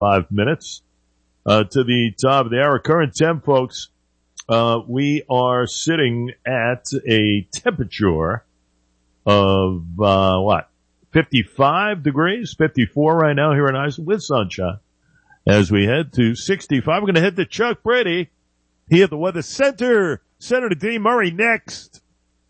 5 minutes to the top of the hour. Current temp, folks. We are sitting at a temperature of 55 degrees, 54 right now here in Iceland with sunshine. As we head to 65, we're going to head to Chuck Brady. He at the Weather Center. Senator Dean Murray next.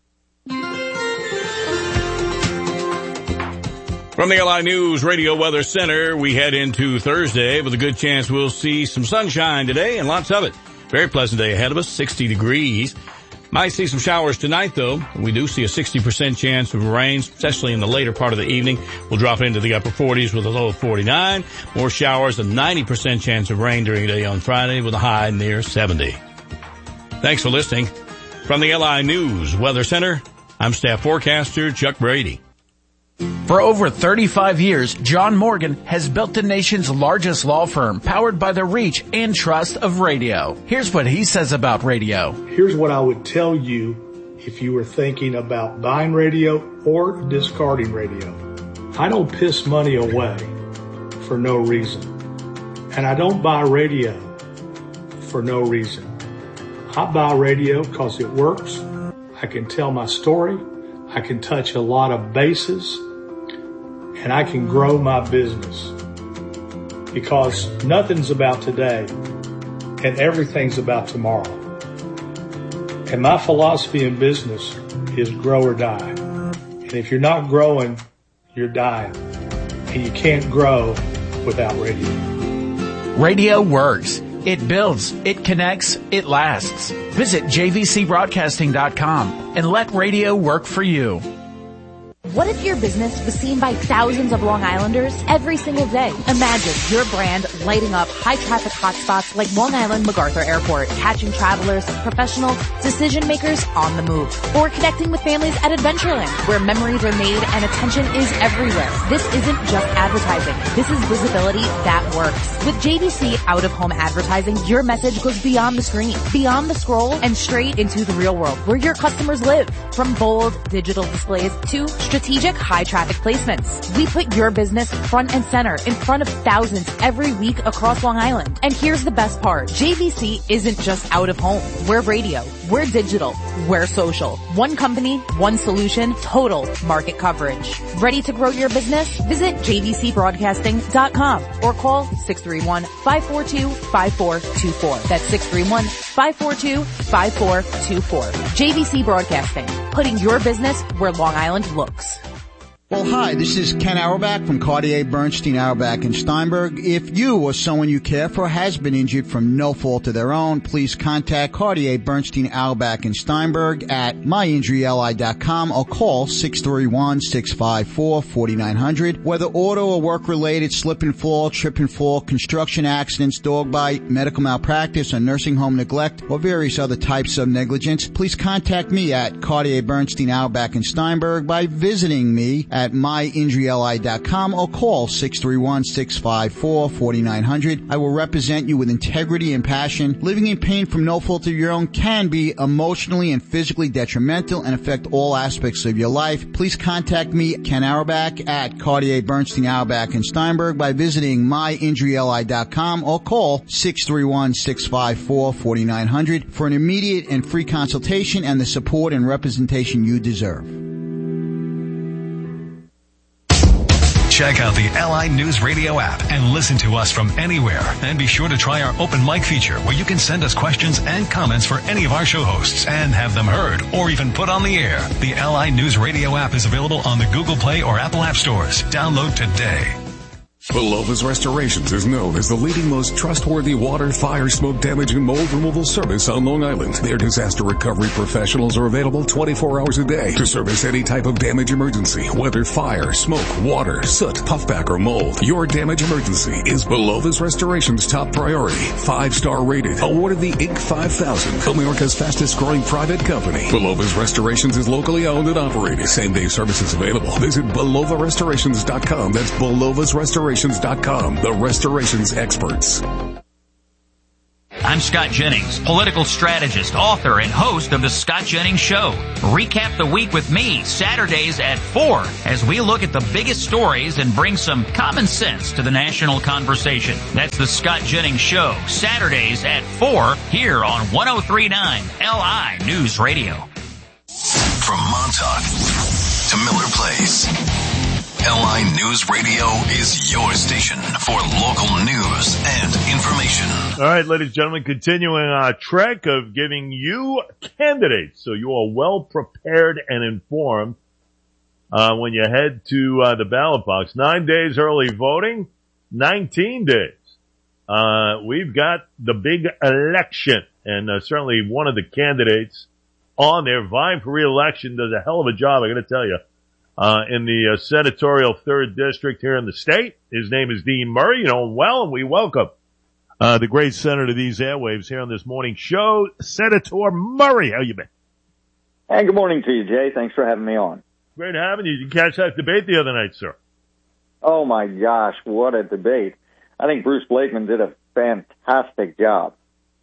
From the LI News Radio Weather Center, we head into Thursday with a good chance we'll see some sunshine today and lots of it. Very pleasant day ahead of us, 60 degrees. Might see some showers tonight, though. We do see a 60% chance of rain, especially in the later part of the evening. We'll drop into the upper 40s with a low of 49. More showers, a 90% chance of rain during the day on Friday with a high near 70. Thanks for listening. From the LI News Weather Center, I'm staff forecaster Chuck Brady. For over 35 years, John Morgan has built the nation's largest law firm, powered by the reach and trust of radio. Here's what he says about radio. Here's what I would tell you if you were thinking about buying radio or discarding radio. I don't piss money away for no reason. And I don't buy radio for no reason. I buy radio because it works. I can tell my story. I can touch a lot of bases. And I can grow my business, because nothing's about today and everything's about tomorrow. And my philosophy in business is grow or die. And if you're not growing, you're dying. And you can't grow without radio. Radio works. It builds, it connects, it lasts. Visit jvcbroadcasting.com and let radio work for you. What if your business was seen by thousands of Long Islanders every single day? Imagine your brand lighting up high-traffic hotspots like Long Island MacArthur Airport, catching travelers, professionals, decision-makers on the move. Or connecting with families at Adventureland, where memories are made and attention is everywhere. This isn't just advertising. This is visibility that works. With JVC out-of-home advertising, your message goes beyond the screen, beyond the scroll, and straight into the real world, where your customers live. From bold digital displays to strategic high-traffic placements. We put your business front and center in front of thousands every week across Long Island. And here's the best part. JVC isn't just out of home. We're radio. We're digital. We're social. One company, one solution, total market coverage. Ready to grow your business? Visit jvcbroadcasting.com or call 631-542-5424. That's 631-542-5424. JVC Broadcasting, putting your business where Long Island looks. Well, hi, this is Ken Auerbach from Cartier Bernstein, Auerbach & Steinberg. If you or someone you care for has been injured from no fault of their own, please contact Cartier Bernstein, Auerbach & Steinberg at myinjuryli.com or call 631-654-4900. Whether auto or work-related, slip and fall, trip and fall, construction accidents, dog bite, medical malpractice, or nursing home neglect, or various other types of negligence, please contact me at Cartier Bernstein, Auerbach & Steinberg by visiting me at myinjuryli.com or call 631-654-4900. I will represent you with integrity and passion. Living in pain from no fault of your own can be emotionally and physically detrimental and affect all aspects of your life. Please contact me, Ken Auerbach, at Cartier Bernstein, Auerbach & Steinberg by visiting myinjuryli.com or call 631-654-4900 for an immediate and free consultation and the support and representation you deserve. Check out the LI News Radio app and listen to us from anywhere. And be sure to try our open mic feature where you can send us questions and comments for any of our show hosts and have them heard or even put on the air. The LI News Radio app is available on the Google Play or Apple App Stores. Download today. Belova's Restorations is known as the leading, most trustworthy water, fire, smoke damage, and mold removal service on Long Island. Their disaster recovery professionals are available 24 hours a day to service any type of damage emergency, whether fire, smoke, water, soot, puffback, or mold. Your damage emergency is Belova's Restorations' top priority. 5-star rated, awarded the Inc. 5000, America's fastest growing private company. Belova's Restorations is locally owned and operated. Same-day services available. Visit BelovaRestorations.com. That's Belova's Restorations.com, the restorations experts. I'm Scott Jennings, political strategist, author, and host of The Scott Jennings Show. Recap the week with me Saturdays at 4 as we look at the biggest stories and bring some common sense to the national conversation. That's The Scott Jennings Show, Saturdays at 4 here on 103.9 LI News Radio. From Montauk to Miller Place, LI News Radio is your station for local news and information. All right, ladies and gentlemen, continuing our trek of giving you candidates so you are well prepared and informed when you head to the ballot box. 9 days early voting, 19 days. We've got the big election, and certainly one of the candidates on there vying for re-election does a hell of a job, I got to tell you. In the senatorial 3rd district here in the state. His name is Dean Murray. You know him well, and we welcome the great senator of these airwaves here on this morning show, Senator Murray. How you been? Hey, good morning to you, Jay. Thanks for having me on. Great having you. Did you catch that debate the other night, sir? Oh, my gosh, what a debate. I think Bruce Blakeman did a fantastic job.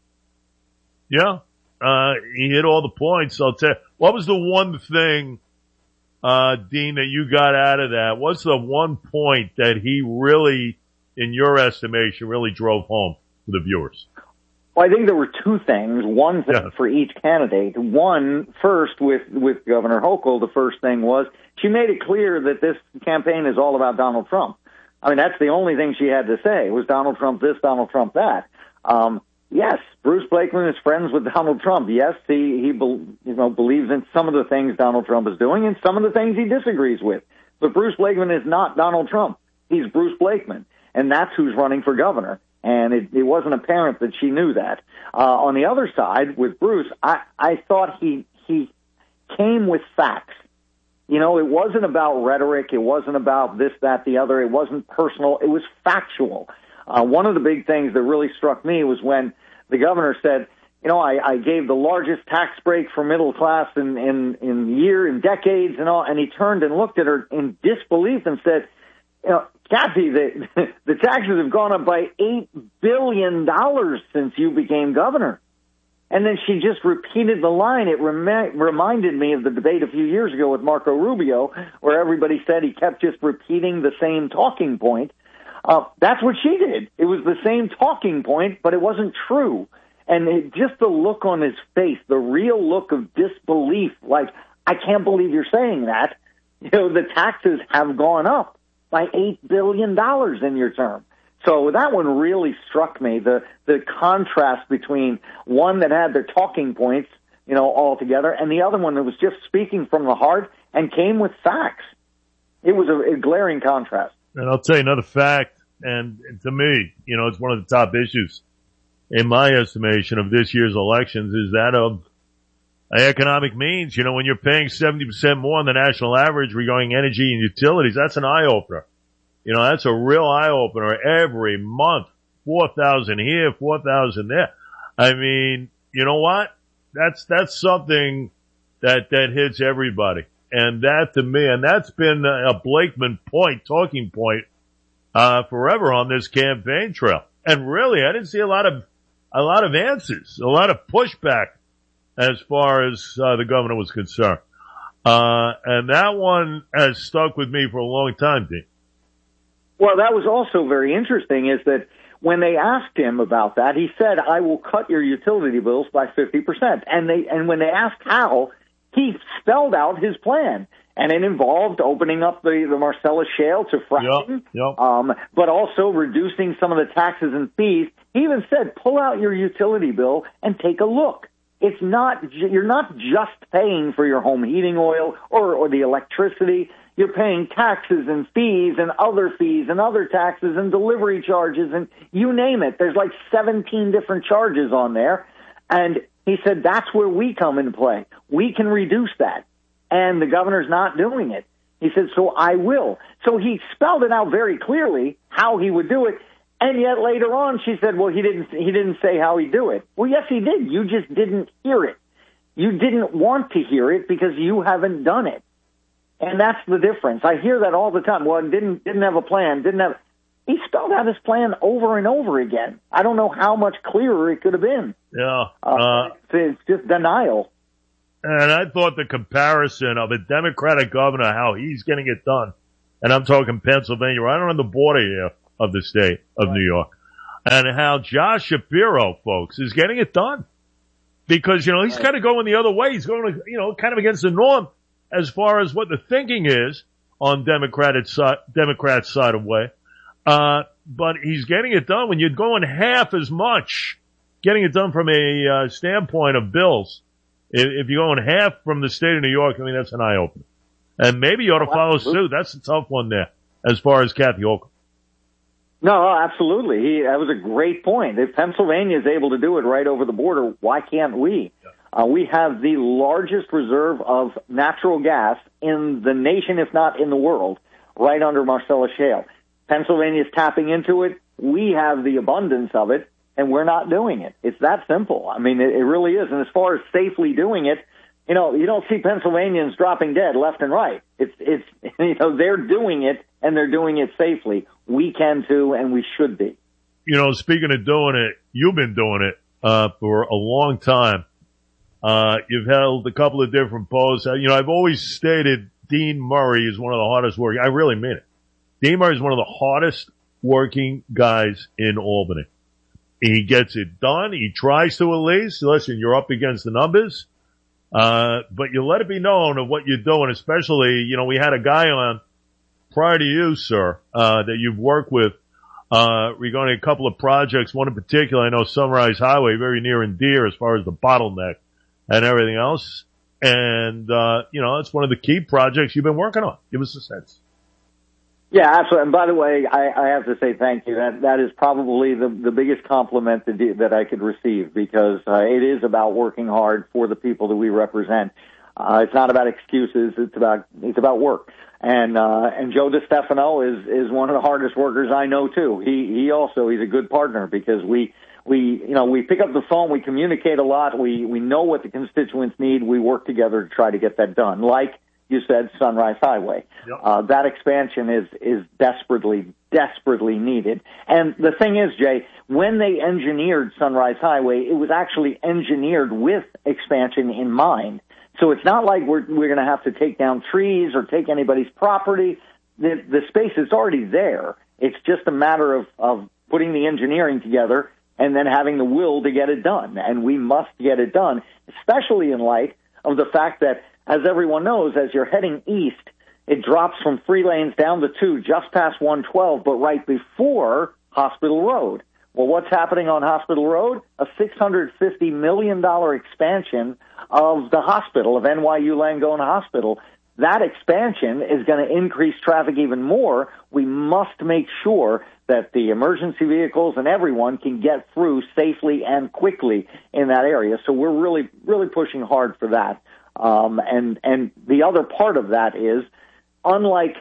Yeah, he hit all the points. I'll tell you. What was the one thing, Dean, that you got out of that? What's the one point that he really, in your estimation, really drove home to the viewers? Well, I think there were two things. One thing for each candidate. One, first, with Governor Hochul, the first thing was she made it clear that this campaign is all about Donald Trump. I mean, that's the only thing she had to say was Donald Trump this, Donald Trump that. Yes, Bruce Blakeman is friends with Donald Trump. Yes, he believes in some of the things Donald Trump is doing and some of the things he disagrees with. But Bruce Blakeman is not Donald Trump. He's Bruce Blakeman, and that's who's running for governor. And it wasn't apparent that she knew that. On the other side, with Bruce, I thought he came with facts. You know, it wasn't about rhetoric. It wasn't about this, that, the other. It wasn't personal. It was factual. One of the big things that really struck me was when the governor said, you know, I gave the largest tax break for middle class in decades and all, and he turned and looked at her in disbelief and said, you know, Kathy, the taxes have gone up by $8 billion since you became governor. And then she just repeated the line. It reminded me of the debate a few years ago with Marco Rubio, where everybody said he kept just repeating the same talking point. That's what she did. It was the same talking point, but it wasn't true. And just the look on his face, the real look of disbelief, like, I can't believe you're saying that. You know, the taxes have gone up by $8 billion in your term. So that one really struck me, the contrast between one that had their talking points, you know, all together, and the other one that was just speaking from the heart and came with facts. It was a glaring contrast. And I'll tell you another fact, and to me, you know, it's one of the top issues in my estimation of this year's elections is that of economic means. You know, when you're paying 70% more than the national average regarding energy and utilities, that's an eye-opener. You know, that's a real eye-opener every month. 4,000 here, 4,000 there. I mean, you know what? That's something that hits everybody. And that to me, and that's been a Blakeman talking point, forever on this campaign trail. And really, I didn't see a lot of answers, a lot of pushback as far as, the governor was concerned. And that one has stuck with me for a long time, Dean. Well, that was also very interesting is that when they asked him about that, he said, I will cut your utility bills by 50%. And when they asked how, he spelled out his plan. And it involved opening up the Marcellus Shale to fracking, but also reducing some of the taxes and fees. He even said, pull out your utility bill and take a look. It's not, you're not just paying for your home heating oil or the electricity. You're paying taxes and fees and other taxes and delivery charges and you name it. There's like 17 different charges on there. And he said, that's where we come into play. We can reduce that. And the governor's not doing it. He said, so I will. So he spelled it out very clearly how he would do it. And yet later on, she said, well, he didn't say how he'd do it. Well, yes, he did. You just didn't hear it. You didn't want to hear it because you haven't done it. And that's the difference. I hear that all the time. Well, didn't have a plan, He spelled out his plan over and over again. I don't know how much clearer it could have been. Yeah. It's just denial. And I thought the comparison of a Democratic governor, how he's getting it done, and I'm talking Pennsylvania, right on the border here of the state of New York, and how Josh Shapiro, folks, is getting it done. Because, he's kind of going the other way. He's going, kind of against the norm as far as what the thinking is on Democrats' side of way. But he's getting it done when you're going half as much, getting it done from a standpoint of bills. If you're going half from the state of New York, I mean, that's an eye-opener. And maybe you ought to follow suit. That's a tough one there, as far as Kathy Hochul. No, absolutely. That was a great point. If Pennsylvania is able to do it right over the border, why can't we? We have the largest reserve of natural gas in the nation, if not in the world, right under Marcellus Shale. Pennsylvania is tapping into it. We have the abundance of it, and we're not doing it. It's that simple. I mean, it really is. And as far as safely doing it, you don't see Pennsylvanians dropping dead left and right. It's they're doing it, and they're doing it safely. We can too, and we should be. Speaking of doing it, you've been doing it for a long time. You've held a couple of different posts. I've always stated Dean Murray is one of the hardest working. I really mean it. Dean Murray is one of the hardest working guys in Albany. He gets it done. He tries to at least. Listen, you're up against the numbers. But you let it be known of what you're doing, especially, we had a guy on prior to you, sir, that you've worked with, regarding a couple of projects. One in particular, I know Sunrise Highway, very near and dear as far as the bottleneck and everything else. And, it's one of the key projects you've been working on. Give us a sense. Yeah, absolutely. And by the way, I have to say thank you. That is probably the biggest compliment that I could receive, because it is about working hard for the people that we represent. It's not about excuses. It's about work. And Joe DiStefano is one of the hardest workers I know too. He's a good partner, because we pick up the phone, we communicate a lot, we know what the constituents need, we work together to try to get that done. Like you said, Sunrise Highway. Yep. That expansion is desperately needed. And the thing is, Jay, when they engineered Sunrise Highway, it was actually engineered with expansion in mind. So it's not like we're going to have to take down trees or take anybody's property. The space is already there. It's just a matter of putting the engineering together and then having the will to get it done. And we must get it done, especially in light of the fact that, as everyone knows, as you're heading east, it drops from 3 lanes down to 2, just past 112, but right before Hospital Road. Well, what's happening on Hospital Road? A $650 million expansion of the hospital, of NYU Langone Hospital. That expansion is going to increase traffic even more. We must make sure that the emergency vehicles and everyone can get through safely and quickly in that area. So we're really, really pushing hard for that. And the other part of that is, unlike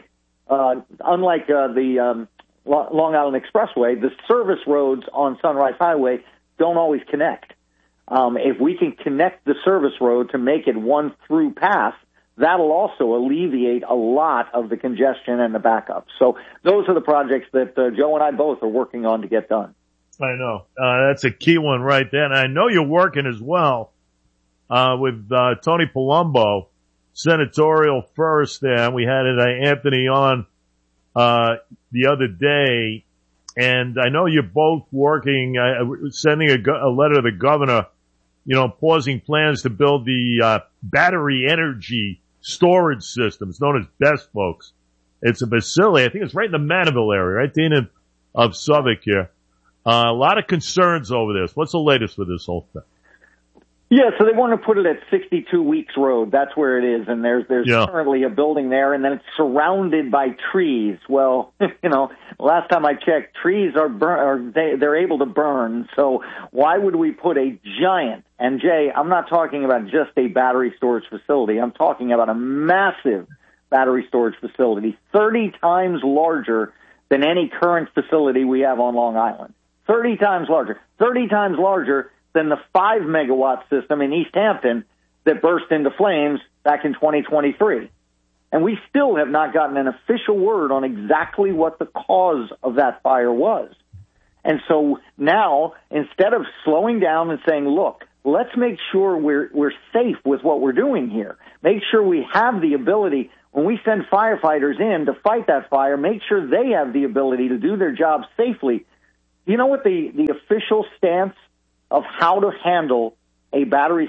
the Long Island Expressway, the service roads on Sunrise Highway don't always connect. If we can connect the service road to make it one through path, that'll also alleviate a lot of the congestion and the backup. So those are the projects that Joe and I both are working on to get done. I know. That's a key one right there. And I know you're working as well with Tony Palumbo, senatorial first there. And we had Anthony on the other day. And I know you're both working, sending a letter to the governor, pausing plans to build the battery energy storage system. It's known as BEST, folks. It's a facility. I think it's right in the Mandeville area, right, Dean, of Southwark here. A lot of concerns over this. What's the latest with this whole thing? Yeah, so they want to put it at 62 Weeks Road. That's where it is, and there's currently a building there, and then it's surrounded by trees. Well, last time I checked, trees they're able to burn. So why would we put a giant? And Jay, I'm not talking about just a battery storage facility. I'm talking about a massive battery storage facility, 30 times larger than any current facility we have on Long Island. 30 times larger. 30 times larger than the 5-megawatt system in East Hampton that burst into flames back in 2023. And we still have not gotten an official word on exactly what the cause of that fire was. And so now, instead of slowing down and saying, look, let's make sure we're safe with what we're doing here. Make sure we have the ability, when we send firefighters in to fight that fire, make sure they have the ability to do their job safely. You know what the official stance of how to handle a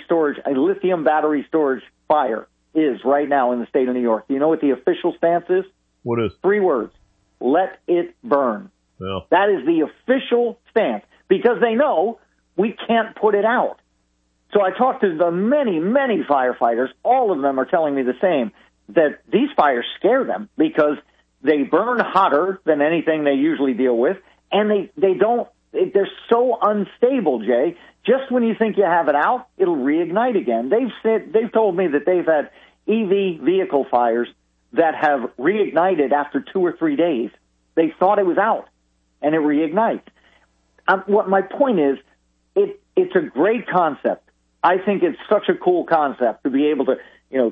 lithium battery storage fire is right now in the state of New York? Do you know what the official stance is? What is? 3 words. Let it burn. Yeah. That is the official stance, because they know we can't put it out. So I talked to the many, many firefighters. All of them are telling me the same, that these fires scare them because they burn hotter than anything they usually deal with, and they're so unstable, Jay. Just when you think you have it out, it'll reignite again. They've told me that they've had EV vehicle fires that have reignited after 2 or 3 days. They thought it was out, and it reignites. What my point is, it's a great concept. I think it's such a cool concept to be able to,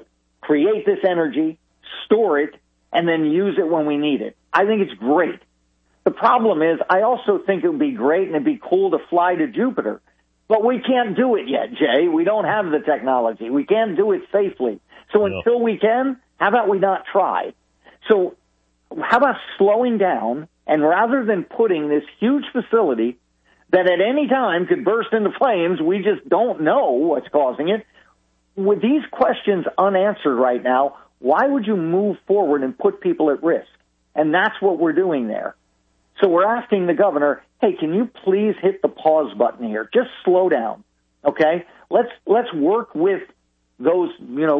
create this energy, store it, and then use it when we need it. I think it's great. The problem is, I also think it would be great and it'd be cool to fly to Jupiter. But we can't do it yet, Jay. We don't have the technology. We can't do it safely. So until we can, how about we not try? So how about slowing down, and rather than putting this huge facility that at any time could burst into flames, we just don't know what's causing it. With these questions unanswered right now, why would you move forward and put people at risk? And that's what we're doing there. So we're asking the governor, hey, can you please hit the pause button here? Just slow down, okay? Let's work with those,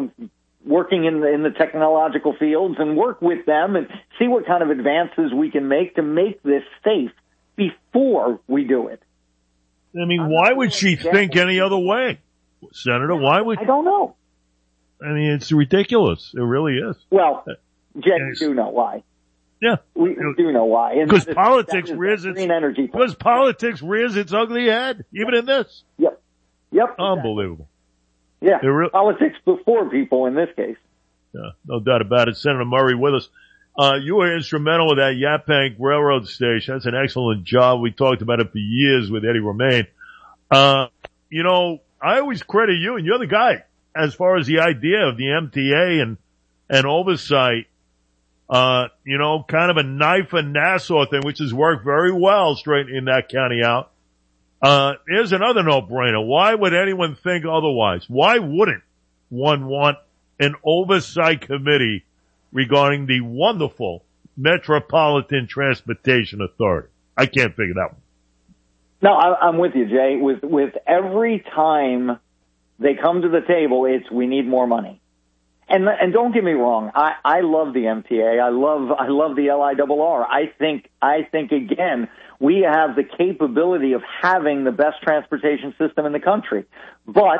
working in the technological fields, and work with them and see what kind of advances we can make to make this safe before we do it. I mean, why would she think any other way, Senator? Why would? I don't know. I mean, it's ridiculous. It really is. Well, Jay, we do know why. Yeah, we do know why. Because politics rears its ugly head, even in this. Yep. Unbelievable. Yeah, politics before people in this case. Yeah, no doubt about it. Senator Murray with us. You were instrumental with that Yaphank Railroad Station. That's an excellent job. We talked about it for years with Eddie Romaine. I always credit you, and you're the guy as far as the idea of the MTA and oversight. Kind of a knife and Nassau thing, which has worked very well straightening that county out. Here's another no-brainer. Why would anyone think otherwise? Why wouldn't one want an oversight committee regarding the wonderful Metropolitan Transportation Authority? I can't figure that one. No, I'm with you, Jay. With every time they come to the table, it's we need more money. And don't get me wrong, I love the MTA. I love the LIRR. I think again, we have the capability of having the best transportation system in the country. But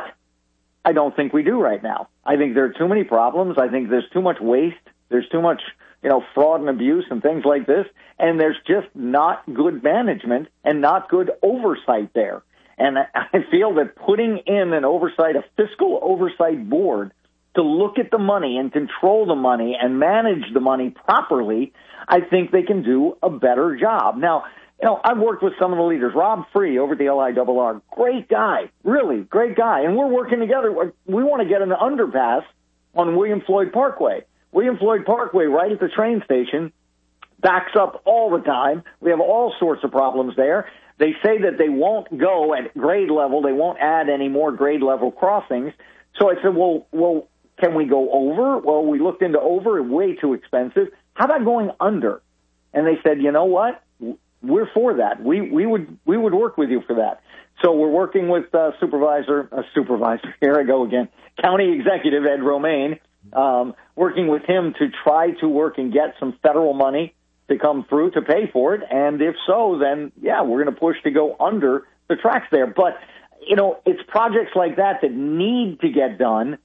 I don't think we do right now. I think there are too many problems. I think there's too much waste. There's too much, fraud and abuse and things like this. And there's just not good management and not good oversight there. And I feel that putting in a fiscal oversight board to look at the money and control the money and manage the money properly, I think they can do a better job. Now, I've worked with some of the leaders. Rob Free over at the LIRR, great guy, really great guy. And we're working together. We want to get an underpass on William Floyd Parkway. William Floyd Parkway, right at the train station, backs up all the time. We have all sorts of problems there. They say that they won't go at grade level. They won't add any more grade level crossings. So I said, well, can we go over? Well, we looked into over, way too expensive. How about going under? And they said, you know what? We're for that. We would work with you for that. So we're working with supervisor, here I go again, County Executive Ed Romaine, working with him to try to work and get some federal money to come through to pay for it. And if so, then yeah, we're going to push to go under the tracks there. But, it's projects like that need to get done.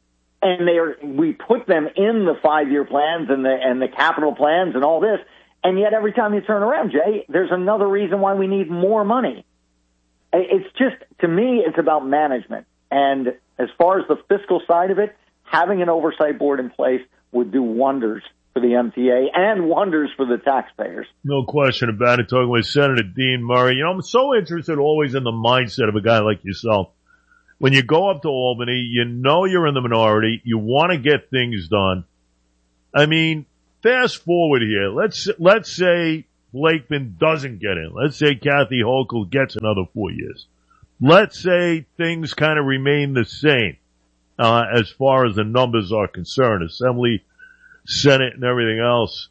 And we put them in the 5-year plans and the capital plans and all this. And yet every time you turn around, Jay, there's another reason why we need more money. It's just, to me, it's about management. And as far as the fiscal side of it, having an oversight board in place would do wonders for the MTA and wonders for the taxpayers. No question about it. Talking with Senator Dean Murray. You know, I'm so interested always in the mindset of a guy like yourself. When you go up to Albany, you know you're in the minority. You want to get things done. I mean, fast forward here. Let's say Blakeman doesn't get in. Let's say Kathy Hochul gets another 4 years. Let's say things kind of remain the same, as far as the numbers are concerned, Assembly, Senate, and everything else.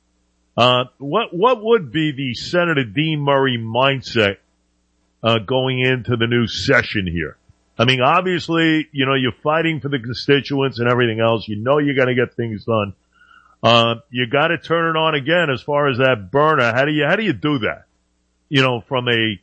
What would be the Senator Dean Murray mindset, going into the new session here? I mean, obviously, you know, you're fighting for the constituents and everything else. You know you're going to get things done. You got to turn it on again as far as that burner. How do you do that? You know, from a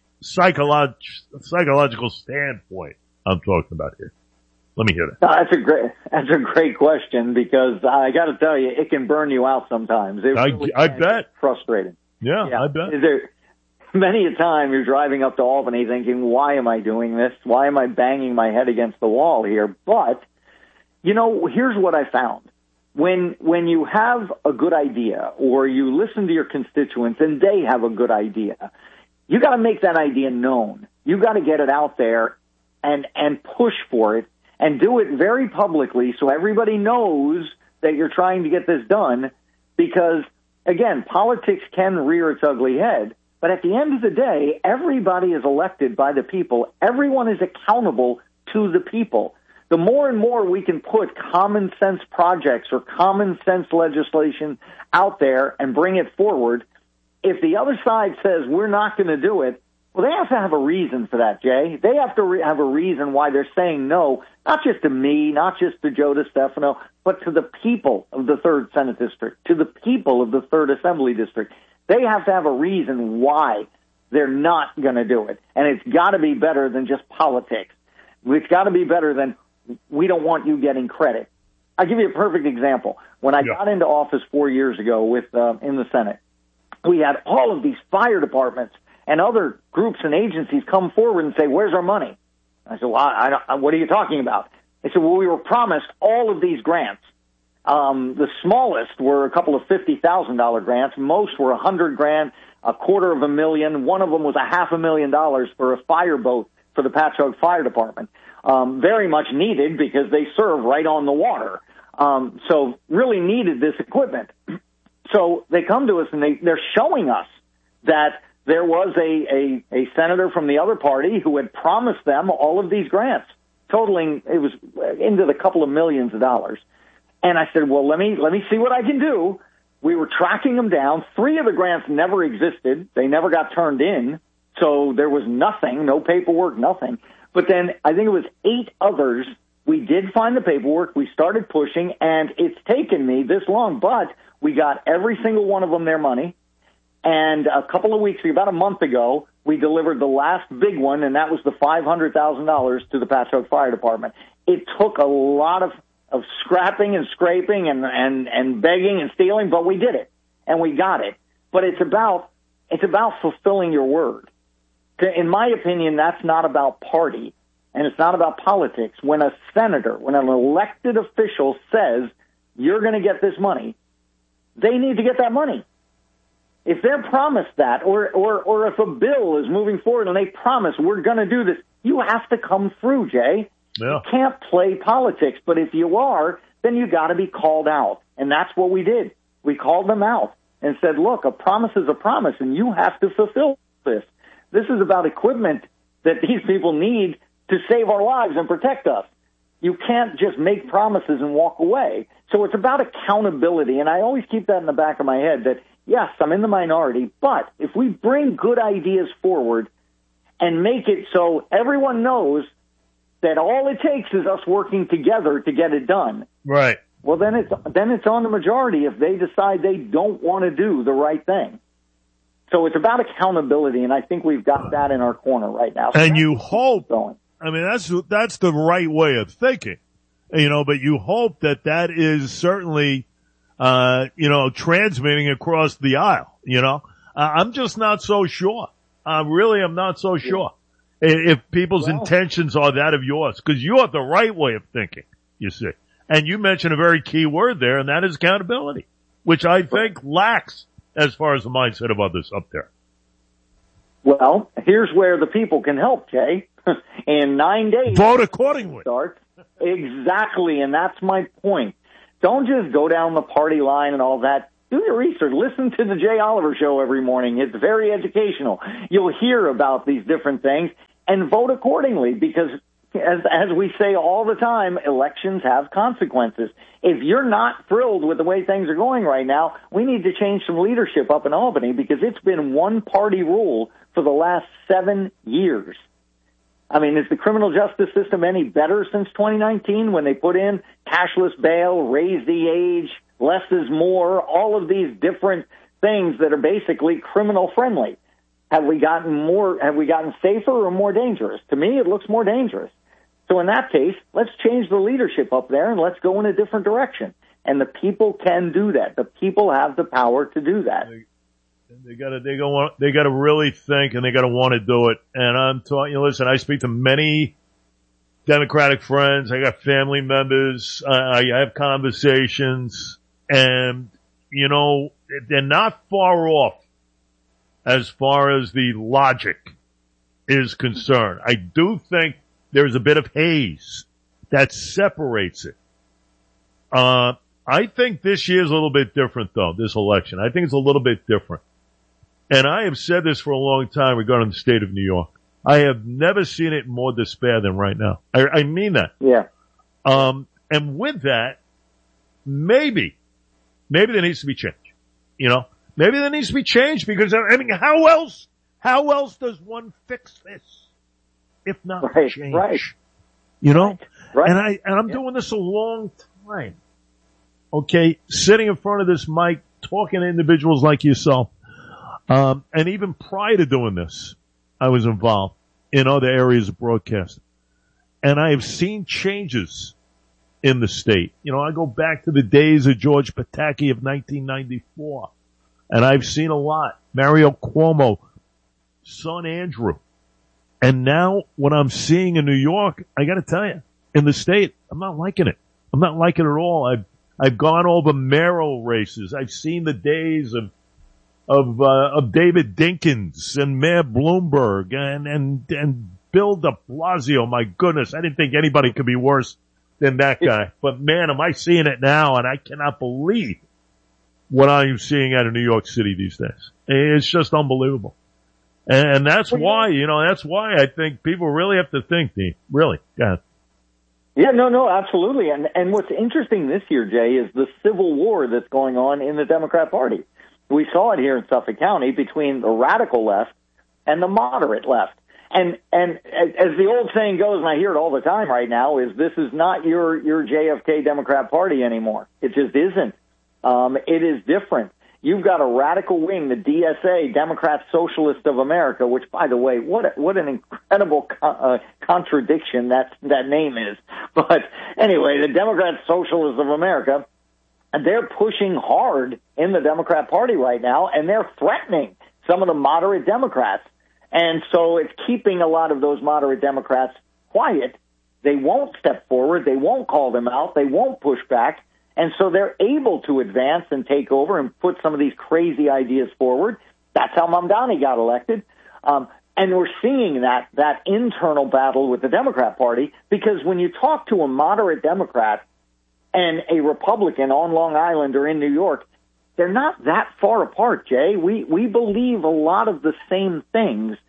psychological standpoint, I'm talking about here. Let me hear that. That's a great question, because I got to tell you, it can burn you out sometimes. I bet. Frustrating. Yeah, I bet. Many a time you're driving up to Albany thinking, why am I doing this? Why am I banging my head against the wall here? But, you know, here's what I found. When you have a good idea, or you listen to your constituents and they have a good idea, you got to make that idea known. You got to get it out there and push for it, and do it very publicly so everybody knows that you're trying to get this done. Because, again, politics can rear its ugly head, but at the end of the day, everybody is elected by the people. Everyone is accountable to the people. The more and more we can put common sense projects or common sense legislation out there and bring it forward, if the other side says we're not going to do it, well, they have to have a reason for that, Jay. They have to have a reason why they're saying no, not just to me, not just to Joe DeStefano, but to the people of the 3rd Senate District, to the people of the 3rd Assembly District. They have to have a reason why they're not going to do it. And it's got to be better than just politics. It's got to be better than, we don't want you getting credit. I'll give you a perfect example. When I got into office 4 years ago in the Senate, we had all of these fire departments and other groups and agencies come forward and say, where's our money? I said, well, what are you talking about? They said, well, we were promised all of these grants. The smallest were a couple of $50,000 grants. Most were $100,000, $250,000. One of them was $500,000 for a fire boat for the Patchogue Fire Department. Very much needed, because they serve right on the water. So really needed this equipment. So they come to us and they're showing us that there was a senator from the other party who had promised them all of these grants, totaling, it was into the couple of millions of dollars. And I said, well, let me see what I can do. We were tracking them down. 3 of the grants never existed. They never got turned in. So there was nothing, no paperwork, nothing. But then I think it was 8 others. We did find the paperwork. We started pushing, and it's taken me this long, but we got every single one of them their money. And a couple of weeks, about a month ago, we delivered the last big one, and that was the $500,000 to the Patchogue Fire Department. It took a lot of scrapping and scraping and begging and stealing, but we did it, and we got it. But it's about fulfilling your word. In my opinion, that's not about party, and it's not about politics. When a senator, when an elected official says, you're going to get this money, they need to get that money. If they're promised that, or if a bill is moving forward and they promise we're going to do this, you have to come through, Jay. Yeah. You can't play politics, but if you are, then you got to be called out. And that's what we did. We called them out and said, look, a promise is a promise, and you have to fulfill this. This is about equipment that these people need to save our lives and protect us. You can't just make promises and walk away. So it's about accountability, and I always keep that in the back of my head that, yes, I'm in the minority, but if we bring good ideas forward and make it so everyone knows that all it takes is us working together to get it done. Right. Well, then it's on the majority if they decide they don't want to do the right thing. So it's about accountability, and I think we've got that in our corner right now. So and you hope, I mean, that's the right way of thinking, but you hope that is certainly, transmitting across the aisle, I'm just not so sure. I really am not so sure if people's intentions are that of yours, because you have the right way of thinking, you see. And you mentioned a very key word there, and that is accountability, which I think lacks as far as the mindset of others up there. Well, here's where the people can help, Jay. In 9 days. Vote accordingly. Start. Exactly, and that's my point. Don't just go down the party line and all that. Do your research. Listen to the Jay Oliver Show every morning. It's very educational. You'll hear about these different things and vote accordingly because, as we say all the time, elections have consequences. If you're not thrilled with the way things are going right now, we need to change some leadership up in Albany because it's been one-party rule for the last 7 years. I mean, is the criminal justice system any better since 2019 when they put in cashless bail, raise the age, less is more, all of these different things that are basically criminal friendly? Have we gotten safer or more dangerous? To me, it looks more dangerous. So in that case, let's change the leadership up there and let's go in a different direction. And the people can do that. The people have the power to do that. They gotta really think and they gotta want to do it. And I'm telling you, listen, I speak to many Democratic friends. I got family members. I have conversations and, you know, they're not far off as far as the logic is concerned. I do think there's a bit of haze that separates it. I think this year's a little bit different though, this election. I think it's a little bit different. And I have said this for a long time regarding the state of New York. I have never seen it in more despair than right now. I mean that. Yeah. And with that, maybe there needs to be change. You know, maybe there needs to be change because, I mean, how else does one fix this if not change? Right. You know? Right. And I'm doing this a long time. Okay. Sitting in front of this mic, talking to individuals like yourself. And even prior to doing this, I was involved in other areas of broadcasting. And I have seen changes in the state. You know, I go back to the days of George Pataki of 1994. And I've seen a lot. Mario Cuomo, son Andrew. And now what I'm seeing in New York, I gotta tell you, in the state, I'm not liking it. I'm not liking it at all. I've gone over mayoral races. I've seen the days of David Dinkins and Mayor Bloomberg and Bill de Blasio. My goodness, I didn't think anybody could be worse than that guy. But man, am I seeing it now, and I cannot believe what I am seeing out of New York City these days. It's just unbelievable. And that's why, that's why I think people really have to think, Dean. Really. Yeah. Yeah, no, absolutely. And what's interesting this year, Jay, is the civil war that's going on in the Democrat Party. We saw it here in Suffolk County between the radical left and the moderate left. And as the old saying goes, and I hear it all the time right now, is this is not your JFK Democrat Party anymore. It just isn't. It is different. You've got a radical wing, the DSA, Democrat Socialist of America, which, by the way, what an incredible contradiction that name is. But anyway, the Democrat Socialist of America, and they're pushing hard in the Democrat Party right now, and they're threatening some of the moderate Democrats. And so it's keeping a lot of those moderate Democrats quiet. They won't step forward. They won't call them out. They won't push back. And so they're able to advance and take over and put some of these crazy ideas forward. That's how Mamdani got elected. And we're seeing that internal battle with the Democrat Party, because when you talk to a moderate Democrat and a Republican on Long Island or in New York, they're not that far apart, Jay. We believe a lot of the same things.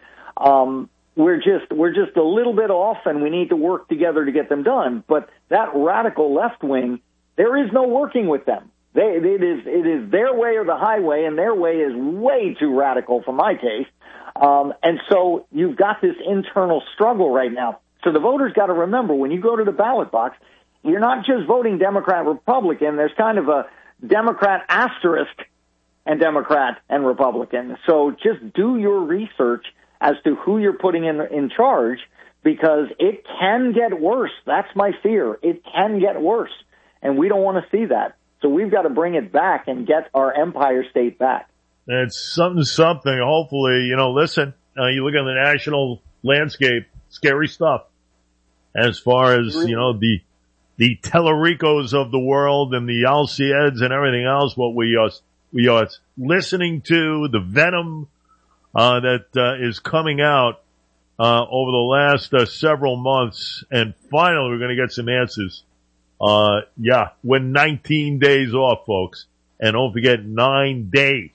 We're just a little bit off, and we need to work together to get them done. But that radical left wing, there is no working with them. It is their way or the highway, and their way is way too radical for my taste. And so you've got this internal struggle right now. So the voters got to remember, when you go to the ballot box, you're not just voting Democrat, Republican. There's kind of a Democrat asterisk and Democrat and Republican. So just do your research as to who you're putting in charge, because it can get worse. That's my fear. It can get worse, and we don't want to see that. So we've got to bring it back and get our empire state back. It's something. Hopefully, listen, you look at the national landscape, scary stuff as far as, the the Tellericos of the world and the Alcieds and everything else, what we are listening to, the venom that is coming out over the last several months, and finally we're going to get some answers. We're 19 days off, folks, and don't forget 9 days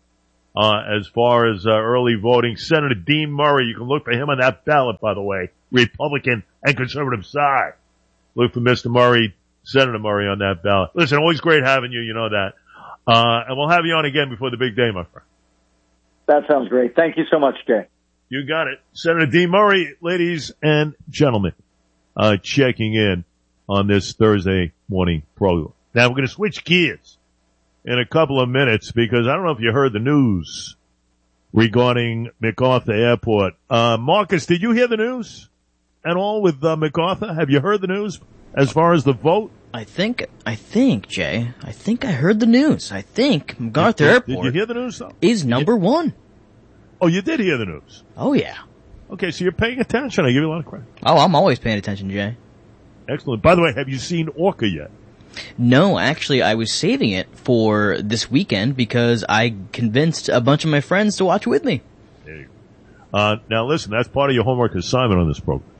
as far as early voting. Senator Dean Murray, you can look for him on that ballot, by the way, Republican and conservative side. Look for Mr. Murray, Senator Murray on that ballot. Listen, always great having you, you know that. And we'll have you on again before the big day, my friend. That sounds great. Thank you so much, Jay. You got it. Senator Dean Murray, ladies and gentlemen, checking in on this Thursday morning program. Now we're going to switch gears in a couple of minutes because I don't know if you heard the news regarding MacArthur Airport. Marcus, did you hear the news at all with MacArthur? Have you heard the news as far as the vote? I think, Jay, I heard the news. I think MacArthur Airport. Did you hear the news, though? Is number one. Oh, you did hear the news? Oh, yeah. Okay, so you're paying attention. I give you a lot of credit. Oh, I'm always paying attention, Jay. Excellent. By the way, have you seen Orca yet? No, actually, I was saving it for this weekend because I convinced a bunch of my friends to watch with me. There you go. Now, listen, that's part of your homework assignment on this program.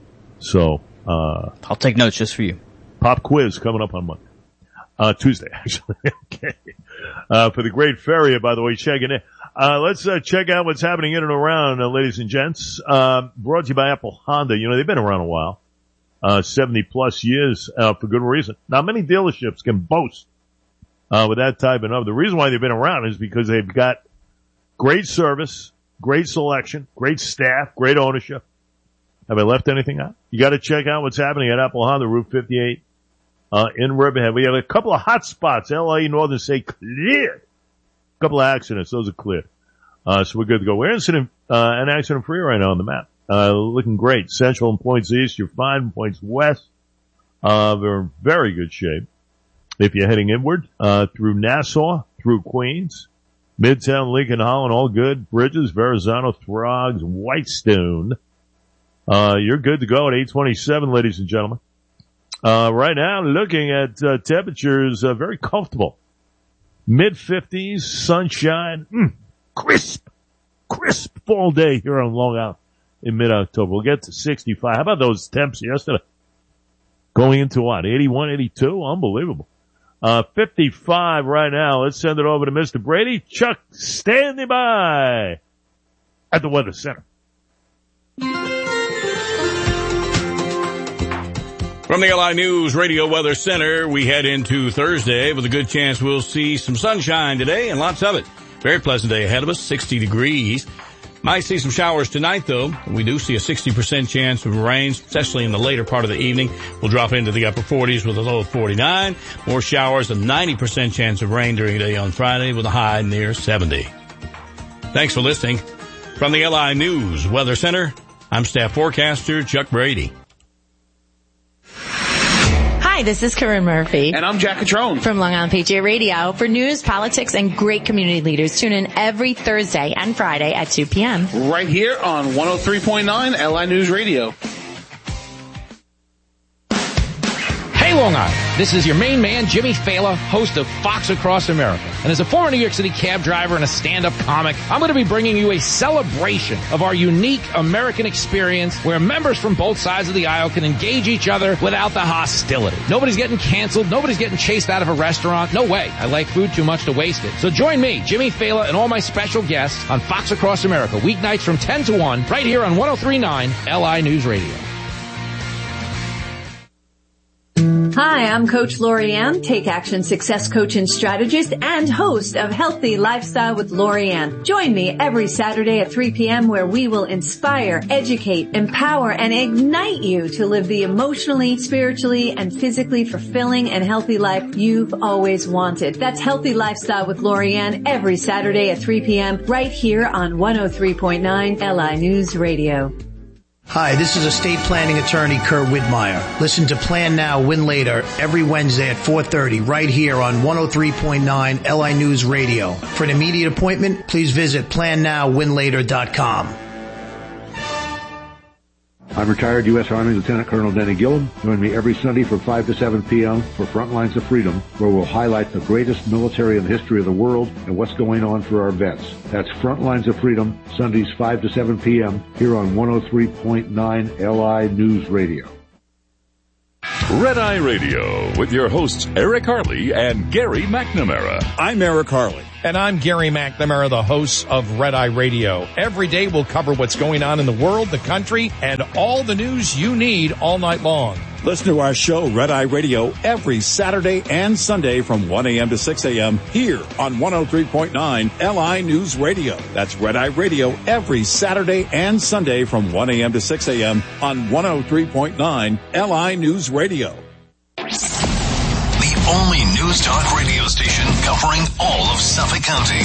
So, I'll take notes just for you. Pop quiz coming up on Monday. Tuesday, actually. Okay. For the great Ferrier, by the way, checking in. Let's check out what's happening in and around, ladies and gents. Brought to you by Apple Honda. You know, they've been around a while. 70 plus years, for good reason. Now, many dealerships can boast, with that type of number. The reason why they've been around is because they've got great service, great selection, great staff, great ownership. Have I left anything out? You gotta check out what's happening at Apple Honda, Route 58, in Riverhead. We have a couple of hot spots. LA, Northern State cleared. A couple of accidents. Those are cleared. So we're good to go. We're incident, and accident free right now on the map. Looking great. Central and points east, you're fine. Points west, they're in very good shape. If you're heading inward, through Nassau, through Queens, Midtown, Lincoln, Holland, all good. Bridges, Verrazano, Throgs, Whitestone. You're good to go at 827, ladies and gentlemen. Right now, looking at, temperatures, very comfortable. Mid-50s, sunshine, crisp fall day here on Long Island in mid-October. We'll get to 65. How about those temps yesterday? Going into what? 81, 82? Unbelievable. 55 right now. Let's send it over to Mr. Brady. Chuck, standing by at the Weather Center. From the LI News Radio Weather Center, we head into Thursday with a good chance we'll see some sunshine today and lots of it. Very pleasant day ahead of us, 60 degrees. Might see some showers tonight, though. We do see a 60% chance of rain, especially in the later part of the evening. We'll drop into the upper 40s with a low of 49. More showers, a 90% chance of rain during the day on Friday with a high near 70. Thanks for listening. From the LI News Weather Center, I'm staff forecaster Chuck Brady. Hi, this is Corinne Murphy. And I'm Jack Catrone. From Long Island Patriot Radio. For news, politics, and great community leaders, tune in every Thursday and Friday at 2 p.m. Right here on 103.9 LI News Radio. Hey, Long Island. This is your main man, Jimmy Fala, host of Fox Across America. And as a former New York City cab driver and a stand-up comic, I'm going to be bringing you a celebration of our unique American experience where members from both sides of the aisle can engage each other without the hostility. Nobody's getting canceled. Nobody's getting chased out of a restaurant. No way. I like food too much to waste it. So join me, Jimmy Fala, and all my special guests on Fox Across America, weeknights from 10 to 1, right here on 103.9 LI News Radio. Hi, I'm Coach Lorianne, Take Action Success Coach and Strategist and host of Healthy Lifestyle with Lorianne. Join me every Saturday at 3 p.m. where we will inspire, educate, empower, and ignite you to live the emotionally, spiritually, and physically fulfilling and healthy life you've always wanted. That's Healthy Lifestyle with Lorianne every Saturday at 3 p.m. right here on 103.9 LI News Radio. Hi, this is estate planning attorney Kurt Whitmire. Listen to Plan Now, Win Later every Wednesday at 4:30 right here on 103.9 LI News Radio. For an immediate appointment, please visit PlanNowWinLater.com. I'm retired U.S. Army Lieutenant Colonel Denny Gillum. Join me every Sunday from 5 to 7 p.m. for Frontlines of Freedom, where we'll highlight the greatest military in the history of the world and what's going on for our vets. That's Frontlines of Freedom, Sundays 5 to 7 p.m. here on 103.9 LI News Radio. Red Eye Radio with your hosts Eric Harley and Gary McNamara. I'm Eric Harley. And I'm Gary McNamara, the host of Red Eye Radio. Every day we'll cover what's going on in the world, the country, and all the news you need all night long. Listen to our show, Red Eye Radio, every Saturday and Sunday from 1 a.m. to 6 a.m. here on 103.9 LI News Radio. That's Red Eye Radio every Saturday and Sunday from 1 a.m. to 6 a.m. on 103.9 LI News Radio. The only news talk radio station covering all of Suffolk County.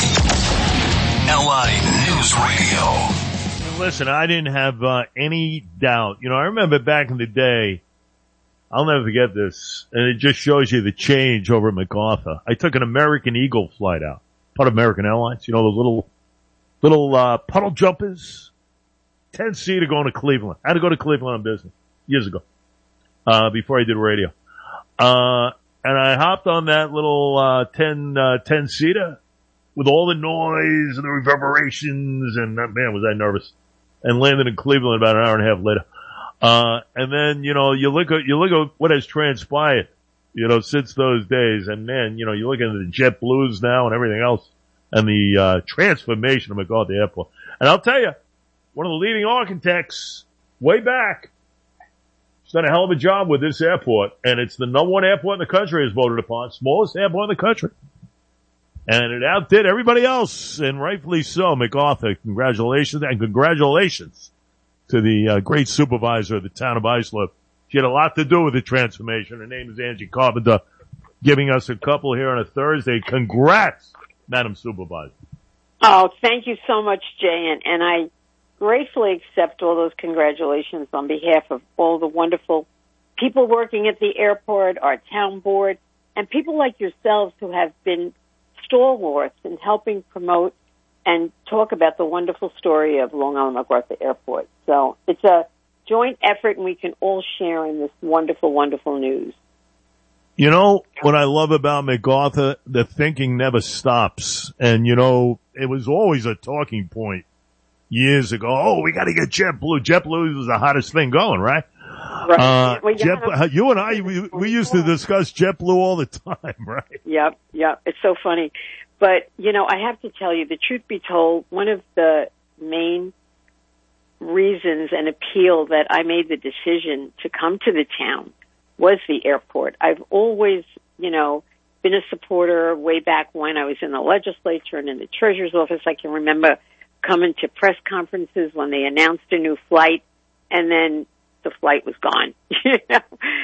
LI News Radio. Listen, I didn't have any doubt. You know, I remember back in the day, I'll never forget this, and it just shows you the change over at MacArthur. I took an American Eagle flight out, part of American Airlines, you know, the little puddle jumpers, 10-seater going to Cleveland. I had to go to Cleveland on business years ago, before I did radio. And I hopped on that little 10-seater with all the noise and the reverberations, and man, was I nervous. And landed in Cleveland about an hour and a half later. And then, you know, you look at what has transpired, you know, since those days, and man, you know, you look at the JetBlues now and everything else, and the transformation of MacArthur Airport. And I'll tell you, one of the leading architects way back has done a hell of a job with this airport, and it's the number one airport in the country, as voted upon, smallest airport in the country. And it outdid everybody else, and rightfully so. MacArthur, congratulations, and congratulations to the great supervisor of the town of Islip. She had a lot to do with the transformation. Her name is Angie Carpenter, giving us a couple here on a Thursday. Congrats, Madam Supervisor. Oh, thank you so much, Jay, and I gratefully accept all those congratulations on behalf of all the wonderful people working at the airport, our town board, and people like yourselves who have been stalwarts in helping promote and talk about the wonderful story of Long Island MacArthur Airport. So it's a joint effort, and we can all share in this wonderful, wonderful news. You know, what I love about MacArthur, the thinking never stops. And, you know, it was always a talking point years ago. Oh, we got to get JetBlue. JetBlue is the hottest thing going, right? Right. You and I, we used to discuss JetBlue all the time, right? Yep. It's so funny. But, you know, I have to tell you, the truth be told, one of the main reasons and appeal that I made the decision to come to the town was the airport. I've always, you know, been a supporter way back when I was in the legislature and in the treasurer's office. I can remember coming to press conferences when they announced a new flight, and then the flight was gone. You know?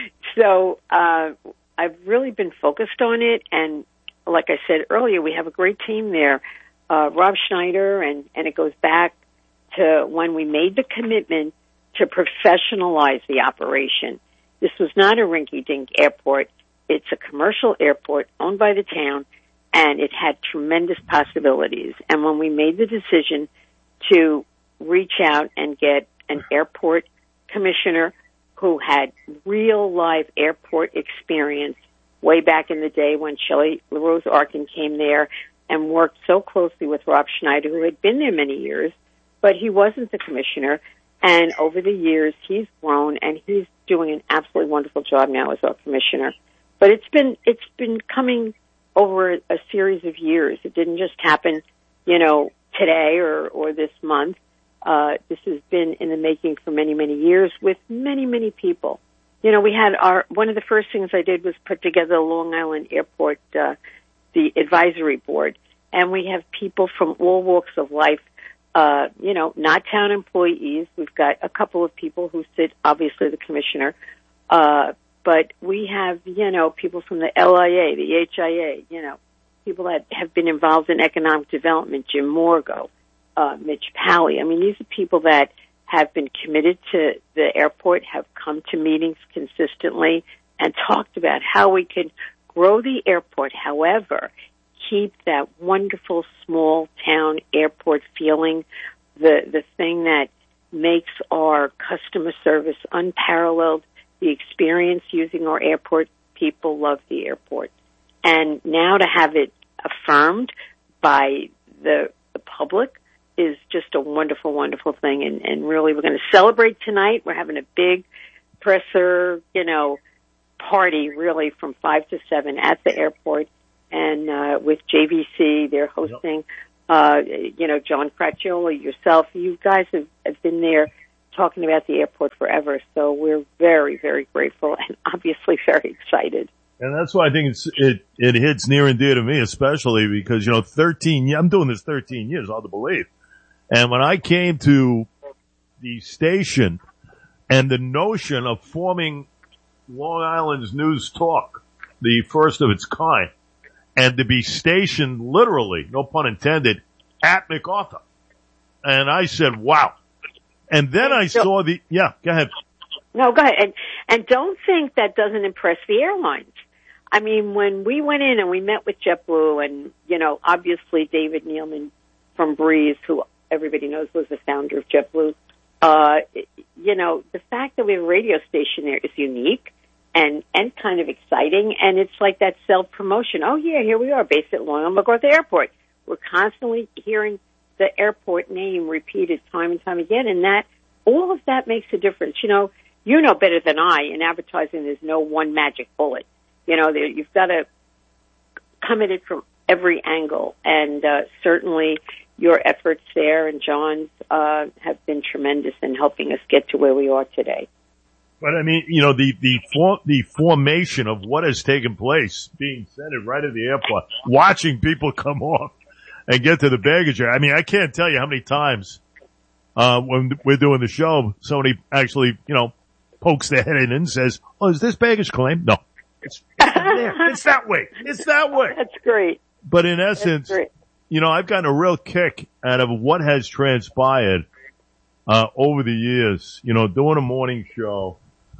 So I've really been focused on it, and like I said earlier, we have a great team there. Rob Schneider, and it goes back to when we made the commitment to professionalize the operation. This was not a rinky-dink airport. It's a commercial airport owned by the town, and it had tremendous possibilities. And when we made the decision to reach out and get an airport commissioner who had real live airport experience way back in the day when Shelley LaRose Arkin came there and worked so closely with Rob Schneider, who had been there many years, but he wasn't the commissioner. And over the years, he's grown, and he's doing an absolutely wonderful job now as our commissioner. But it's been coming over a series of years. It didn't just happen, you know, today or this month. This has been in the making for many, many years with many, many people. You know, we had one of the first things I did was put together the Long Island Airport, the advisory board. And we have people from all walks of life, you know, not town employees. We've got a couple of people who sit, obviously the commissioner, but we have, you know, people from the LIA, the HIA, you know, people that have been involved in economic development, Jim Morgo, Mitch Pally. I mean, these are people that have been committed to the airport, have come to meetings consistently, and talked about how we can grow the airport. However, keep that wonderful small town airport feeling, the thing that makes our customer service unparalleled. The experience using our airport, people love the airport. And now to have it affirmed by the public is just a wonderful, wonderful thing. And really, we're going to celebrate tonight. We're having a big presser, party really from 5 to 7 at the airport. And with JVC, they're hosting, John Cracciolo, yourself. You guys have been there talking about the airport forever. So we're very, very grateful and obviously very excited. And that's why I think it hits near and dear to me, especially because, I'm doing this 13 years, hard to believe. And when I came to the station and the notion of forming Long Island's News Talk, the first of its kind, and to be stationed literally, no pun intended, at MacArthur. And I said, wow. And then I saw go ahead. No, go ahead. And don't think that doesn't impress the airlines. I mean, when we went in and we met with JetBlue and, obviously David Neeleman from Breeze, who everybody knows was the founder of JetBlue, the fact that we have a radio station there is unique and kind of exciting. And it's like that self-promotion. Oh, yeah, here we are based at Long Island MacArthur Airport. We're constantly hearing the airport name repeated time and time again. And all of that makes a difference. You know better than I, in advertising, there's no one magic bullet. You've got to come at it from every angle, and certainly your efforts there and John's have been tremendous in helping us get to where we are today. But I mean, the formation of what has taken place, being centered right at the airport, watching people come off and get to the baggage area. I mean, I can't tell you how many times when we're doing the show, somebody actually, pokes their head in and says, "Oh, is this baggage claim?" No. It's there. It's that way. It's that way. That's great. But in essence, I've gotten a real kick out of what has transpired, over the years, doing a morning show,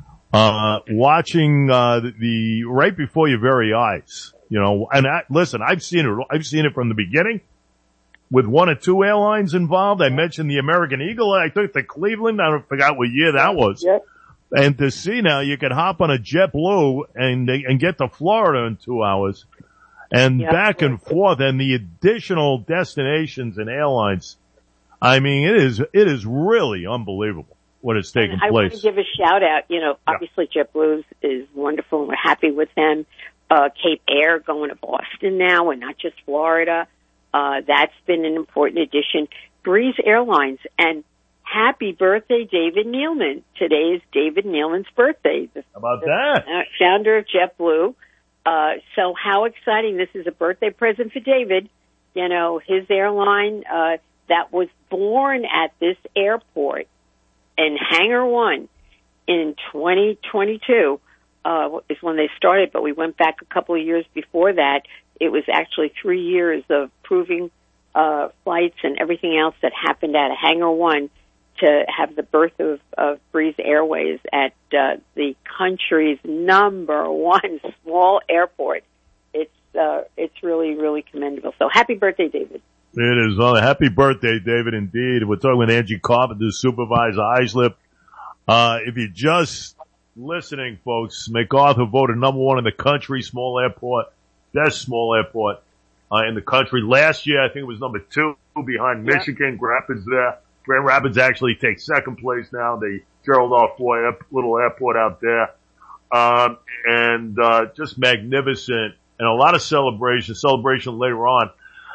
watching, the right before your very eyes, and listen, I've seen it. I've seen it from the beginning with 1 or 2 airlines involved. I mentioned the American Eagle. I took to Cleveland. I forgot what year that was. Yep. And to see now, you can hop on a JetBlue and get to Florida in 2 hours, and back and forth, and the additional destinations and airlines. I mean, it is really unbelievable what has taken place. I want to give a shout out. Obviously JetBlue is wonderful, and we're happy with them. Cape Air going to Boston now, and not just Florida. That's been an important addition. Breeze Airlines, and happy birthday, David Neeleman. Today is David Neeleman's birthday. How about that? Founder of JetBlue. So how exciting. This is a birthday present for David. His airline, that was born at this airport in Hangar 1 in 2022, is when they started, but we went back a couple of years before that. It was actually 3 years of proving, flights and everything else that happened at Hangar 1 to have the birth of Breeze Airways at the country's #1 small airport. It's really, really commendable. So happy birthday, David. It is. Happy birthday, David, indeed. We're talking with Angie Carpenter, Supervisor Islip. If you're just listening, folks, MacArthur voted #1 in the country, small airport, best small airport in the country. Last year, I think it was #2 behind Michigan. Grand Rapids actually takes second place now. The Gerald R. Ford little airport out there. And just magnificent, and a lot of celebration later on.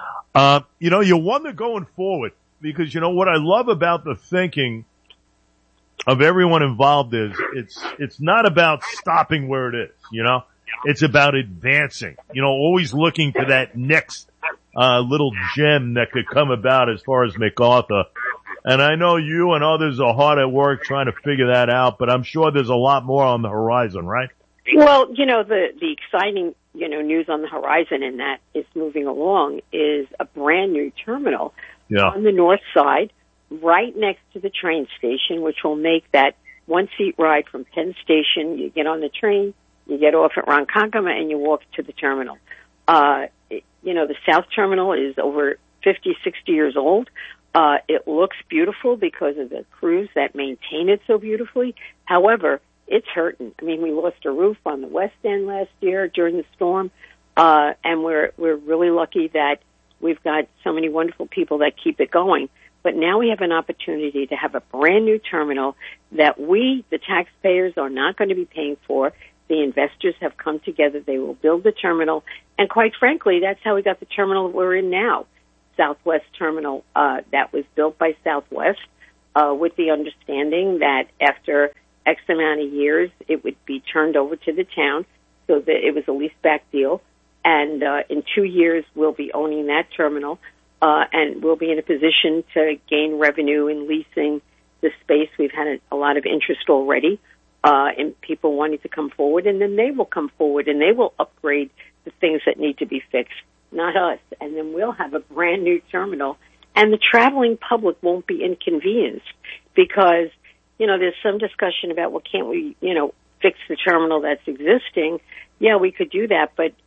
You wonder going forward, because what I love about the thinking of everyone involved is it's not about stopping where it is, it's about advancing, always looking to that next little gem that could come about as far as MacArthur. And I know you and others are hard at work trying to figure that out, but I'm sure there's a lot more on the horizon, right? Well, the exciting, news on the horizon, and that is moving along, is a brand new terminal on the north side, right next to the train station, which will make that one-seat ride from Penn Station. You get on the train, you get off at Ronkonkoma, and you walk to the terminal. The South Terminal is over 50, 60 years old. It looks beautiful because of the crews that maintain it so beautifully. However, it's hurting. I mean, we lost a roof on the West End last year during the storm, and we're really lucky that we've got so many wonderful people that keep it going. But now we have an opportunity to have a brand new terminal that we, the taxpayers, are not going to be paying for. The investors have come together. They will build the terminal. And quite frankly, that's how we got the terminal we're in now, Southwest Terminal, that was built by Southwest with the understanding that after X amount of years, it would be turned over to the town, so that it was a leaseback deal. And in 2 years, we'll be owning that terminal. And we'll be in a position to gain revenue in leasing the space. We've had a lot of interest already, and people wanting to come forward, and then they will come forward and they will upgrade the things that need to be fixed, not us. And then we'll have a brand new terminal, and the traveling public won't be inconvenienced because, there's some discussion about, well, can't we, fix the terminal that's existing? Yeah, we could do that, but,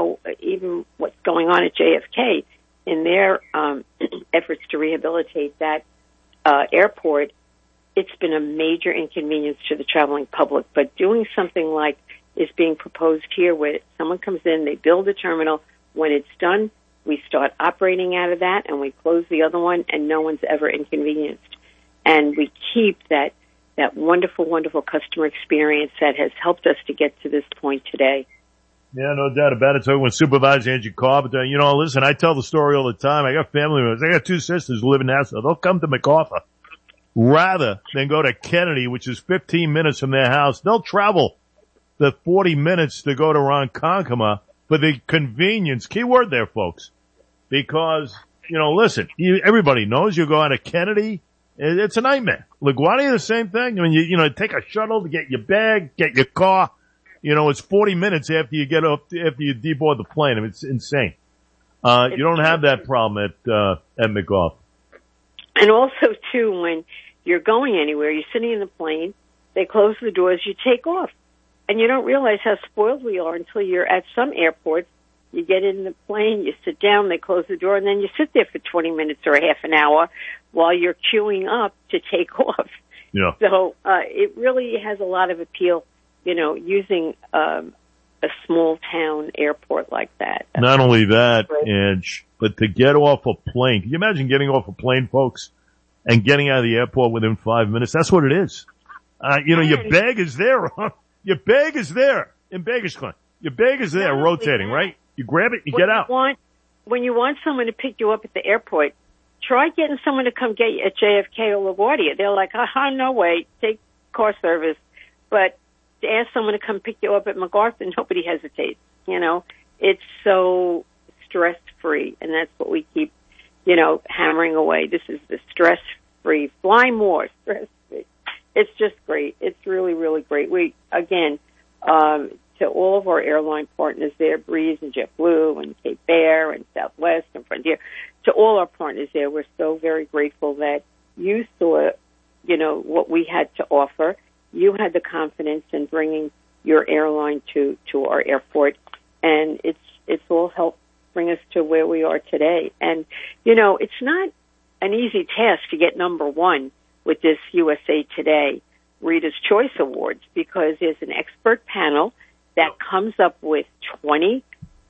even what's going on at JFK, in their efforts to rehabilitate that airport, it's been a major inconvenience to the traveling public. But doing something like is being proposed here, where someone comes in, they build a terminal. When it's done, we start operating out of that, and we close the other one, and no one's ever inconvenienced. And we keep that wonderful, wonderful customer experience that has helped us to get to this point today. Yeah, no doubt about it. So with Supervisor Angie Carpenter, listen, I tell the story all the time. I got family members. I got 2 sisters who live in Nassau. They'll come to MacArthur rather than go to Kennedy, which is 15 minutes from their house. They'll travel the 40 minutes to go to Ronkonkoma for the convenience. Key word there, folks. Because, listen, everybody knows you go out to Kennedy. It's a nightmare. LaGuardia, the same thing. I mean, you take a shuttle to get your bag, get your car. It's 40 minutes after you get up, after you deboard the plane. I mean, it's insane. You don't have that problem at MacArthur. And also, too, when you're going anywhere, you're sitting in the plane, they close the doors, you take off. And you don't realize how spoiled we are until you're at some airports. You get in the plane, you sit down, they close the door, and then you sit there for 20 minutes or a half an hour while you're queuing up to take off. Yeah. So it really has a lot of appeal, using a small town airport like that. Not only that, Ange, but to get off a plane. Can you imagine getting off a plane, folks, and getting out of the airport within 5 minutes? That's what it is. Your bag is there. Your bag is there in baggage claim. Your bag is there rotating, right? You grab it, you get out. When you want someone to pick you up at the airport, try getting someone to come get you at JFK or LaGuardia. They're like, no way, take car service. But to ask someone to come pick you up at MacArthur, nobody hesitates. It's so stress-free, and that's what we keep, hammering away. This is the stress-free. Fly more, stress-free. It's just great. It's really, really great. We, again, to all of our airline partners there, Breeze and JetBlue and Cape Air and Southwest and Frontier, to all our partners there, we're so very grateful that you saw, what we had to offer. You had the confidence in bringing your airline to our airport, and it's all helped bring us to where we are today. And, it's not an easy task to get number one with this USA Today Reader's Choice Awards, because there's an expert panel that comes up with 20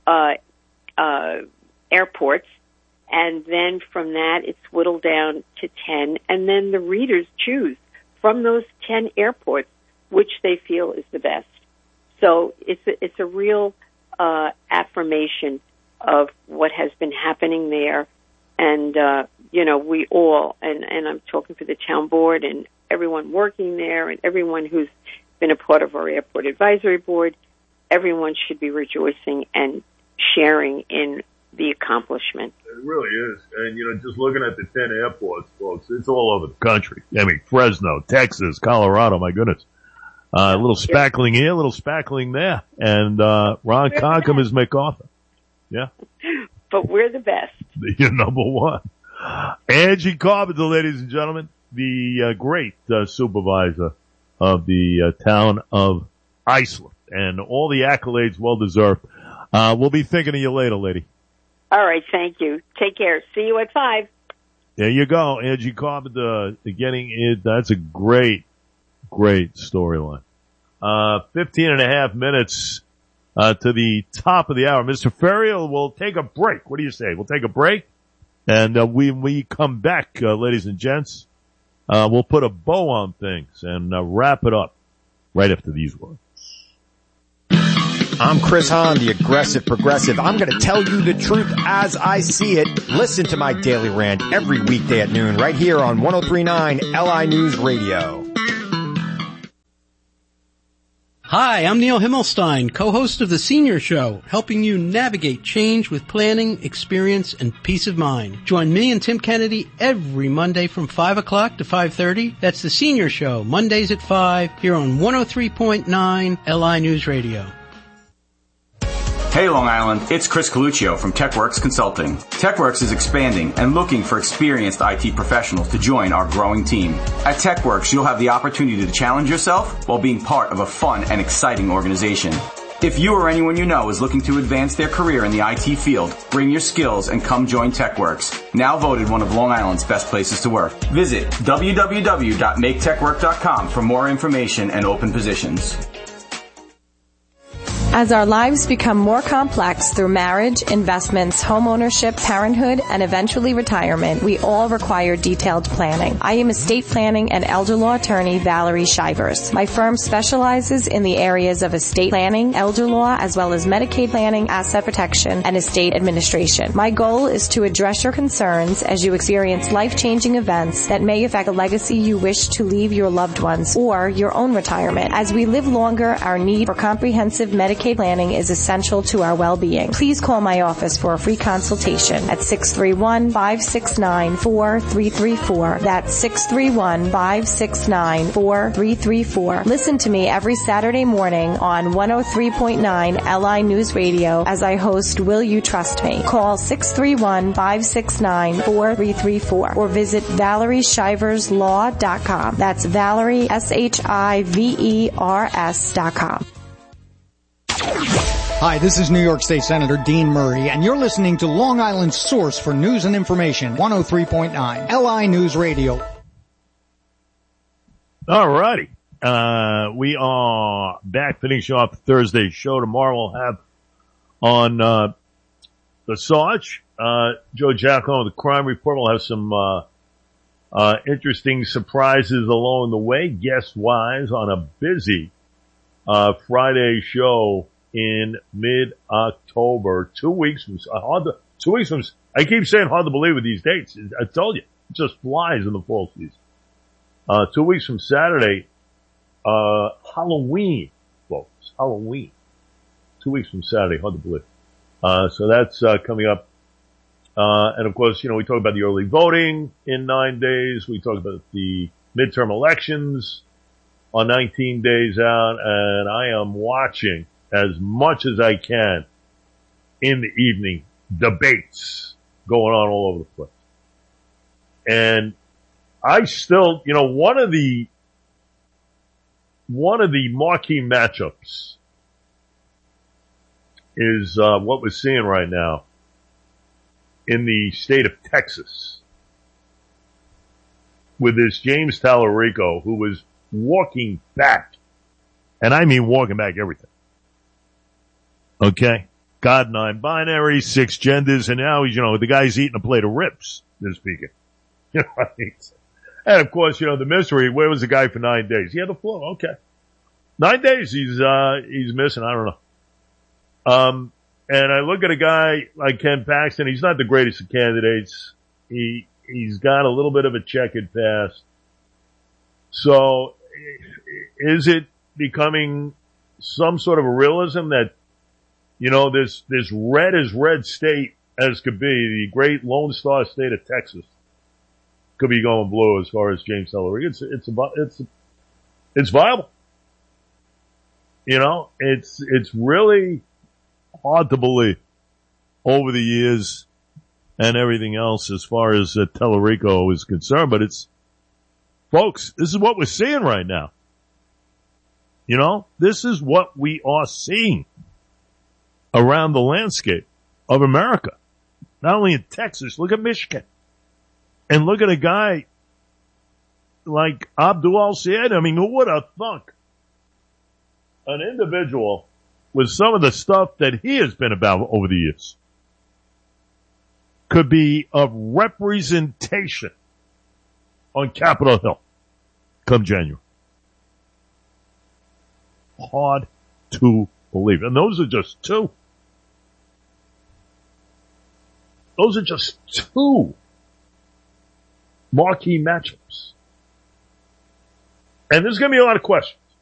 airports, and then from that it's whittled down to 10, and then the readers choose from those 10 airports which they feel is the best. So it's a real affirmation of what has been happening there, and we all, and I'm talking for the town board and everyone working there and everyone who's been a part of our airport advisory board, everyone should be rejoicing and sharing in the accomplishment. It really is. And, just looking at the 10 airports, folks, it's all over the country. I mean, Fresno, Texas, Colorado, my goodness. A little spackling here, a little spackling there. And Ronkonkoma is MacArthur. Yeah. But we're the best. You're number one. Angie Carpenter, ladies and gentlemen, the great supervisor of the town of Iceland. And all the accolades well deserved. We'll be thinking of you later, lady. All right, thank you. Take care. See you at 5. There you go. Angie Carpenter getting it. That's a great storyline. 15 and a half minutes to the top of the hour. Mr. Ferrier will take a break. What do you say? We'll take a break. And when we come back, ladies and gents, we'll put a bow on things and wrap it up right after these words. I'm Chris Hahn, the aggressive progressive. I'm going to tell you the truth as I see it. Listen to my daily rant every weekday at noon right here on 103.9 LI News Radio. Hi, I'm Neil Himmelstein, co-host of The Senior Show, helping you navigate change with planning, experience, and peace of mind. Join me and Tim Kennedy every Monday from 5 o'clock to 5:30. That's The Senior Show, Mondays at 5, here on 103.9 LI News Radio. Hey Long Island, it's Chris Coluccio from TechWorks Consulting. TechWorks is expanding and looking for experienced IT professionals to join our growing team. At TechWorks, you'll have the opportunity to challenge yourself while being part of a fun and exciting organization. If you or anyone you know is looking to advance their career in the IT field, bring your skills and come join TechWorks, now voted one of Long Island's best places to work. Visit www.maketechwork.com for more information and open positions. As our lives become more complex through marriage, investments, homeownership, parenthood, and eventually retirement, we all require detailed planning. I am estate planning and elder law attorney Valerie Shivers. My firm specializes in the areas of estate planning, elder law, as well as Medicaid planning, asset protection, and estate administration. My goal is to address your concerns as you experience life-changing events that may affect the legacy you wish to leave your loved ones or your own retirement. As we live longer, our need for comprehensive Medicaid planning is essential to our well-being. Please call my office for a free consultation at 631-569-4334. That's 631-569-4334. Listen to me every Saturday morning on 103.9 LI News Radio as I host Will You Trust Me? Call 631-569-4334 or visit ValerieShiversLaw.com. That's Valerie, SHIVERS.com. Hi, this is New York State Senator Dean Murray, and you're listening to Long Island's source for news and information, 103.9 LI News Radio. All righty. We are back finishing off Thursday's show. Tomorrow we'll have on the Sarge, Joe Giacomo, the Crime Report. We'll have some interesting surprises along the way, guest-wise, on a busy Friday show in mid-October. 2 weeks from, I keep saying hard to believe with these dates. I told you, it just flies in the fall season. 2 weeks from Saturday, Halloween, folks. Halloween. 2 weeks from Saturday, hard to believe. So that's, coming up. And of course, we talk about the early voting in 9 days. We talk about the midterm elections on 19 days out, and I am watching as much as I can in the evening debates going on all over the place. And I still, one of the marquee matchups is what we're seeing right now in the state of Texas with this James Tallarico, who was walking back, and I mean walking back everything. Okay? God, 9 binary, 6 genders, and now he's, the guy's eating a plate of ribs, this speaking. You know what I mean? And of course, the mystery, where was the guy for 9 days? He had the flu, okay. 9 days he's missing, I don't know. And I look at a guy like Ken Paxton, he's not the greatest of candidates. He's got a little bit of a checkered past. So, is it becoming some sort of a realism that, this red as red state as could be, the great Lone Star state of Texas, could be going blue as far as James Tallarico. It's viable. It's really hard to believe over the years and everything else as far as Tallarico is concerned, but folks, this is what we're seeing right now. This is what we are seeing around the landscape of America. Not only in Texas, look at Michigan. And look at a guy like Abdul Al-Sayed. I mean, who would have thunk an individual with some of the stuff that he has been about over the years could be a representation on Capitol Hill come January. Hard to believe. And those are just two. Those are just two marquee matchups. And there's going to be a lot of questions.